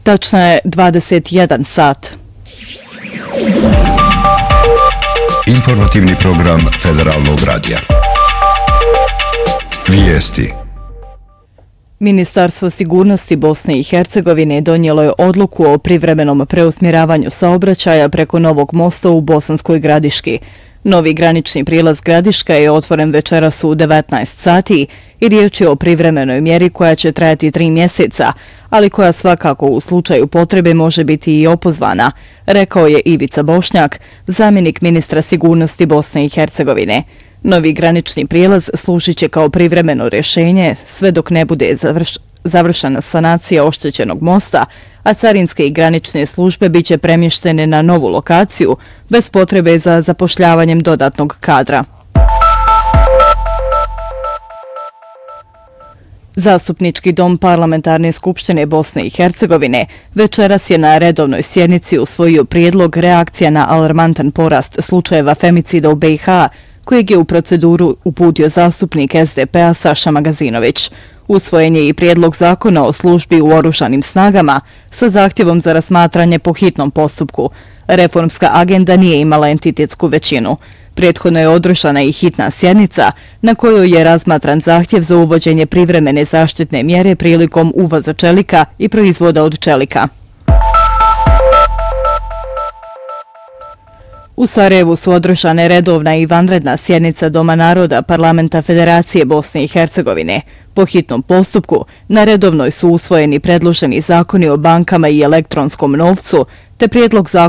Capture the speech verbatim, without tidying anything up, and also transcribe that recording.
Tačno je dvadeset jedan sat. Informativni program Federalnog radija. Vijesti. Ministarstvo sigurnosti Bosne i Hercegovine donijelo je odluku o privremenom preusmjeravanju saobraćaja preko novog mosta u Bosanskoj Gradiški. Novi granični prilaz Gradiška je otvoren večeras u devetnaest sati i riječ je o privremenoj mjeri koja će trajati tri mjeseca, ali koja svakako u slučaju potrebe može biti i opozvana, rekao je Ivica Bošnjak, zamjenik ministra sigurnosti Bosne i Hercegovine. Novi granični prijelaz služit će kao privremeno rješenje sve dok ne bude završ, završena sanacija oštećenog mosta, a carinske i granične službe bit će premještene na novu lokaciju bez potrebe za zapošljavanjem dodatnog kadra. Zastupnički dom Parlamentarne skupštine Bosne i Hercegovine večeras je na redovnoj sjednici usvojio prijedlog reakcija na alarmantan porast slučajeva femicida u B i H, kojeg je u proceduru uputio zastupnik S D P-a Saša Magazinović. Usvojen je i prijedlog zakona o službi u oružanim snagama sa zahtjevom za razmatranje po hitnom postupku. Reformska agenda nije imala entitetsku većinu. Prethodno je održana i hitna sjednica na kojoj je razmatran zahtjev za uvođenje privremene zaštitne mjere prilikom uvoza čelika i proizvoda od čelika. U Sarajevu su održane redovna i vanredna sjednica Doma naroda Parlamenta Federacije Bosne i Hercegovine. Po hitnom postupku na redovnoj su usvojeni predloženi zakoni o bankama i elektronskom novcu, te prijedlog zakona